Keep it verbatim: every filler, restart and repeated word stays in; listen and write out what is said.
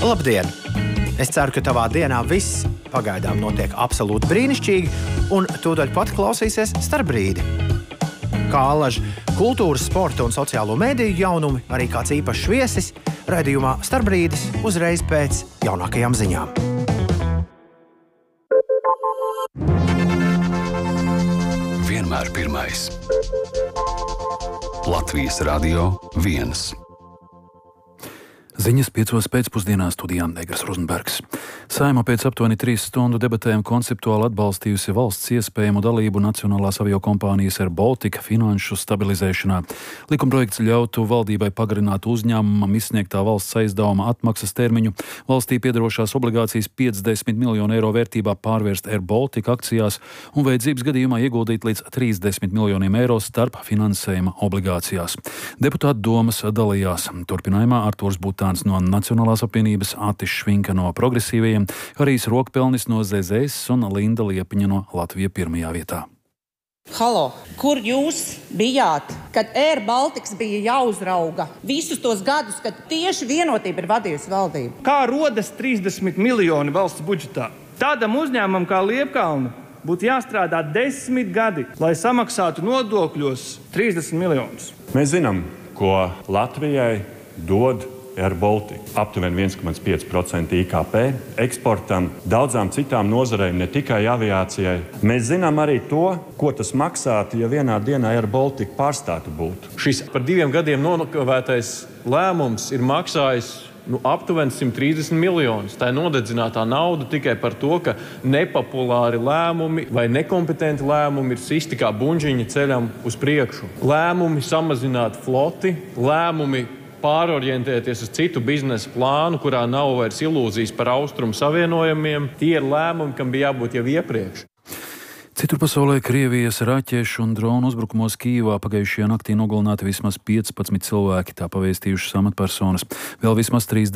Labdien! Es ceru, ka tavā dienā viss pagaidām notiek absolūti brīnišķīgi, un tūdaļ pat klausīsies Starpbrīdi. Kā alaž kultūras, sporta un sociālo mediju jaunumi, arī kāds īpašs viesis raidījumā Starpbrīdis uzreiz pēc jaunākajām ziņām. Vienmēr pirmais. Latvijas Radio viens. Ziņas piecos pēcpusdienā studijā Negras Rozenbergs. Saeima pēc aptuveni trīs stundu debatēm konceptuāli atbalstījusi valsts iespējamu dalību Nacionālās aviokompānijas Air Baltica finanšu stabilizēšanā. Likumprojekts ļautu valdībai pagarināt uzņēmumam izsniegtā valsts aizdevuma atmaksas termiņu, valstī piedarošās obligācijas piecdesmit miljonu eiro vērtībā pārvērst Air Baltica akcijās un vajadzības gadījumā ieguldīt līdz trīsdesmit miljoniem eiro starp finansējuma obligācijās. Deputātu domas dalījās. Turpinājumā Artūrs Butāns no Nacionālās apvienības, Atis Švinka no Progresīvajiem, Harijs Rokpelnis no Z Z S un Linda Liepiņa no Latvija pirmajā vietā. Halo, kur jūs bijāt, kad Air Baltics bija jāuzrauga visus tos gadus, kad tieši Vienotība ir vadījusi valdību? Kā rodas trīsdesmit miljoni valsts budžetā? Tādam uzņēmumam kā Liepkalna būtu jāstrādā desmit gadi, lai samaksātu nodokļos trīsdesmit miljonus. Mēs zinām, ko Latvijai dod Air Baltica. Aptuveni viens komats pieci procenti I K P eksportam, daudzām citām nozarēm, ne tikai aviācijai. Mēs zinām arī to, ko tas maksātu, ja vienā dienā Air Baltica pārstātu būt. Šis par diviem gadiem nokavētais lēmums ir maksājis nu, aptuveni simt trīsdesmit miljonus. Tā ir nodedzinātā nauda tikai par to, ka nepopulāri lēmumi vai nekompetenti lēmumi ir sisti kā buņģiņi ceļam uz priekšu. Lēmumi samazināt floti, lēmumi pārorientēties uz citu biznesa plānu, kurā nav vairs ilūzijas par austrumu savienojumiem. Tie ir lēmumi, kam bija jābūt jau iepriekš. Citur pasaulē Krievijas raķešu un dronu uzbrukumos Kijivā pagājušajā naktī nogalināti vismaz piecpadsmit cilvēki, tā pavēstījušas amatpersonas. Vēl vismaz trīs